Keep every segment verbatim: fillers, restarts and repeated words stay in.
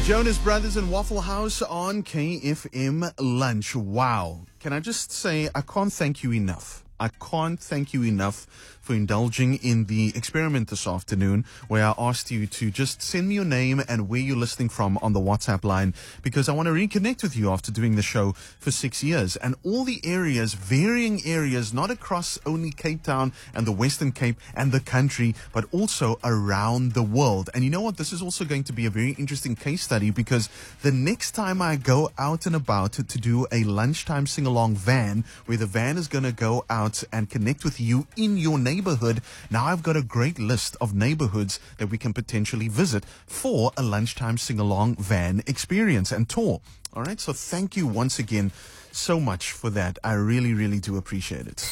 Jonas Brothers and Waffle House on K F M Lunch. Wow. Can I just say, I can't thank you enough. I can't thank you enough for indulging in the experiment this afternoon where I asked you to just send me your name and where you're listening from on the WhatsApp line, because I want to reconnect with you after doing the show for six years. And all the areas, varying areas, not across only Cape Town and the Western Cape and the country, but also around the world. And you know what? This is also going to be a very interesting case study, because the next time I go out and about to, to do a lunchtime sing-along van, where the van is going to go out and connect with you in your neighborhood. Now I've got a great list of neighborhoods that we can potentially visit for a lunchtime sing-along van experience and tour. All right, so thank you once again so much for that. I really, really do appreciate it.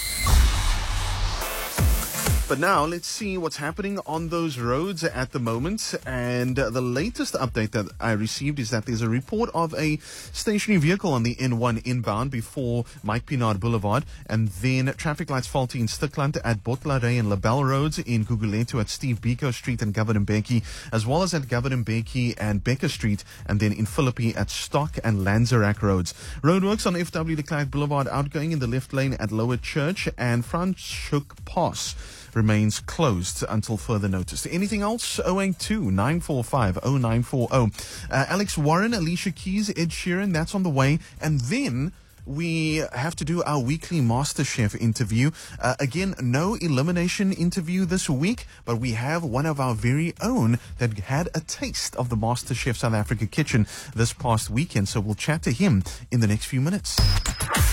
But now let's see what's happening on those roads at the moment. And uh, the latest update that I received is that there's a report of a stationary vehicle on the N one inbound before Mike Pinard Boulevard, and then traffic lights faulty in Stikland at Botlare and Labelle Roads, in Guguletu at Steve Biko Street and Governor Mbeki, as well as at Governor Mbeki and Becker Street, and then in Philippi at Stock and Lanzerac Roads. Roadworks on F W de Klerk Boulevard outgoing in the left lane at Lower Church, and Franschhoek Pass remains closed until further notice. Anything else? oh eight two, nine four five, oh nine four oh. Uh, Alex Warren, Alicia Keys, Ed Sheeran, that's on the way. And then we have to do our weekly MasterChef interview. Uh, again, no elimination interview this week, but we have one of our very own that had a taste of the MasterChef South Africa kitchen this past weekend. So we'll chat to him in the next few minutes.